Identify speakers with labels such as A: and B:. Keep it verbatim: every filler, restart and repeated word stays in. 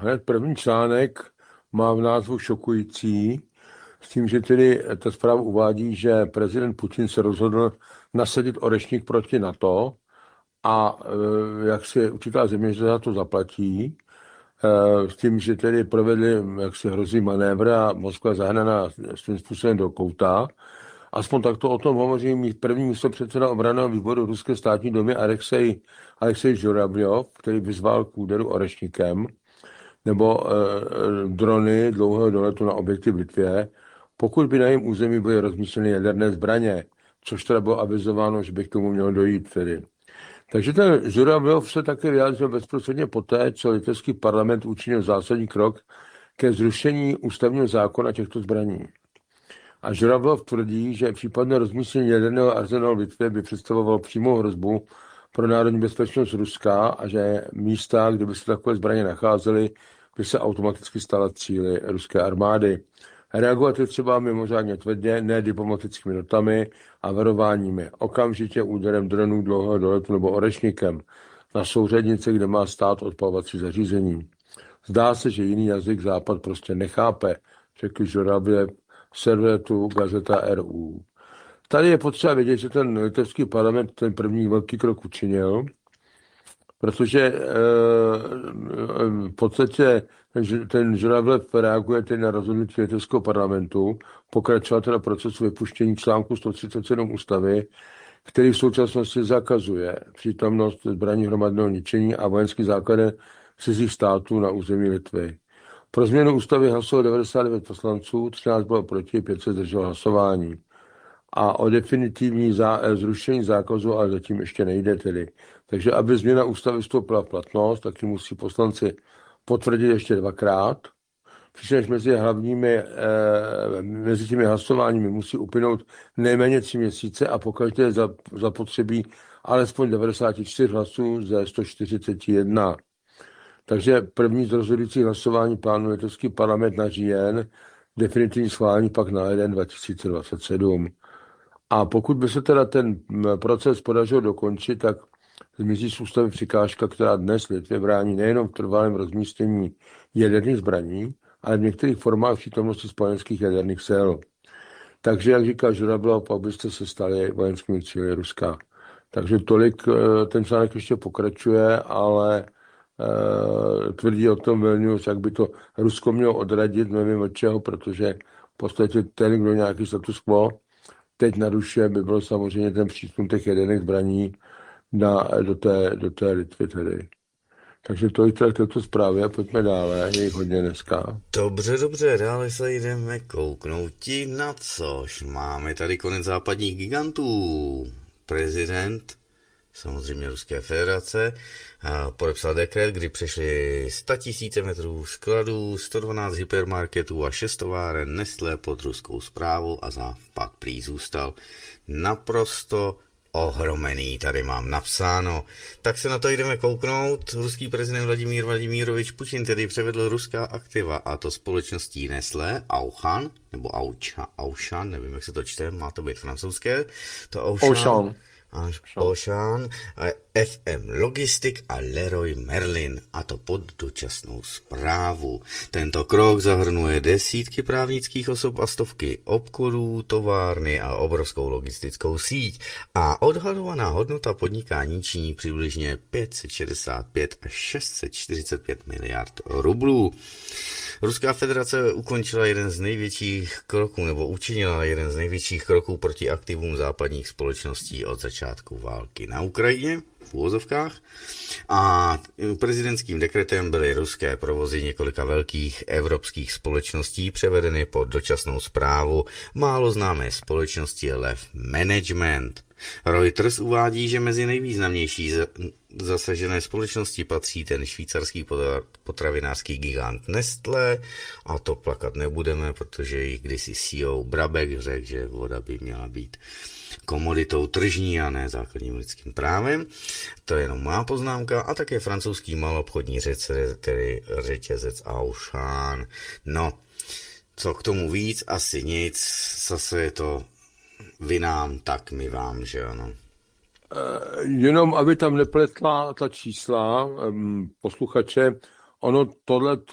A: hned první článek má v názvu šokující, s tím, že tedy ta zpráva uvádí, že prezident Putin se rozhodl nasadit orešník proti NATO a jak si určitá země za to zaplatí, s tím, že tedy provedli jak si hrozí manévr a Moskva zahnaná svým způsobem do kouta. Aspoň takto o tom hovoří mít první místopředseda obranného výboru Ruské státní domy Alexej, Alexej Žuravljov, který vyzval k úderu orešníkem, nebo e, drony dlouhého doletu na objekty v Litvě, pokud by na jejím území byly rozmístěny jaderné zbraně, což teda bylo avizováno, že by k tomu mělo dojít tedy. Takže ten Žuravljov se také vyjádřil bezprostředně poté, co litevský parlament učinil zásadní krok ke zrušení ústavního zákona těchto zbraní. A Žuravljov tvrdí, že případné rozmístění jaderného arzenálu v Litvě by představovalo přímou hrozbu pro národní bezpečnost Ruska a že místa, kde by se takové zbraně nacházely, by se automaticky stala cíly ruské armády. Reagovat je třeba mimořádně tvrdě, ne diplomatickými notami a varováními. Okamžitě úderem dronů dlouhého doletu nebo orešníkem na souřadnici, kde má stát odpalovací zařízení. Zdá se, že jiný jazyk Západ prostě nechápe, řekl Žuravljev servetu Gazeta R U. Tady je potřeba vědět, že ten litevský parlament ten první velký krok učinil, protože e, v podstatě ten Žuravljev reaguje tedy na rozhodnutí litevského parlamentu, pokračovat teda procesu vypuštění článku sto třicet sedm ústavy, který v současnosti zakazuje přítomnost zbraní hromadného ničení a vojenský základ cizích států na území Litvy. Pro změnu ústavy hlasovalo devadesát devět poslanců, třináct bylo proti, pět se zdrželo hlasování. A o definitivní zá, zrušení zákazu ale zatím ještě nejde tedy. Takže aby změna ústavy vstoupila v platnost, tak ji musí poslanci potvrdit ještě dvakrát. Přičemž mezi hlavními, eh, mezi těmi hlasováními musí uplynout nejméně tři měsíce a pokaždé zapotřebí alespoň devadesát čtyři hlasů ze sto čtyřicet jedna. Takže první z rozhodujících hlasování plánuje litevský parlament na říjen, definitivní schválení pak na leden dva tisíce dvacet sedm. A pokud by se teda ten proces podařilo dokončit, tak zmizí z ústavy překážka, která dnes Litvě brání nejenom v trvalém rozmístění jaderných zbraní, ale v některých formách přítomnosti spojeneckých jaderných sil. Takže, jak říká Žuravljov, pak byste se stali vojenskými cíli Ruska. Takže tolik, ten článek ještě pokračuje, ale Uh, tvrdí o tom Vilnius, jak by to Rusko mělo odradit, nevím od čeho, protože v podstatě ten, kdo nějaký status quo teď narušuje, by byl samozřejmě ten přístup těch jaderných zbraní na, do, té, do té Litvy tedy. Takže to je této zprávy a pojďme dále, je jich hodně dneska.
B: Dobře, dobře, dále se jdeme kouknout na což máme tady konec západních gigantů. Prezident samozřejmě Ruské federace podepsal dekret, kdy přešli sto tisíc metrů skladů, sto dvanáct hypermarketů a šest továren Nestlé pod ruskou správu a za pak prý zůstal naprosto ohromený, tady mám napsáno. Tak se na to jdeme kouknout. Ruský prezident Vladimír Vladimírovič Putin tedy převedl ruská aktiva, a to společností Nestlé, Auchan, nebo Auchan, Auchan, nevím, jak se to čte, má to být francouzské, to Auchan. Auchan. Auchan, F M Logistik a Leroy Merlin, a to pod dočasnou správu. Tento krok zahrnuje desítky právnických osob a stovky obchodů, továrny a obrovskou logistickou síť a odhadovaná hodnota podnikání činí přibližně pět set šedesát pět až šest set čtyřicet pět miliard rublů. Ruská federace ukončila jeden z největších kroků, nebo učinila jeden z největších kroků proti aktivům západních společností od začátku války na Ukrajině, v úvozovkách, a prezidentským dekretem byly ruské provozy několika velkých evropských společností převedeny pod dočasnou správu málo známé společnosti Lev Management. Reuters uvádí, že mezi nejvýznamnější zasažené společnosti patří ten švýcarský potravinářský gigant Nestlé, a to plakat nebudeme, protože jich kdysi C E O Brabek řekl, že voda by měla být komoditou tržní a ne základním lidským právem. To je jenom má poznámka. A také francouzský maloobchodní řetězec, tedy řetězec Auchan. No, co k tomu víc? Asi nic. Zase je to vy nám, tak my vám, že ano.
A: Jenom, aby tam nepletla ta čísla, posluchače, ono tohle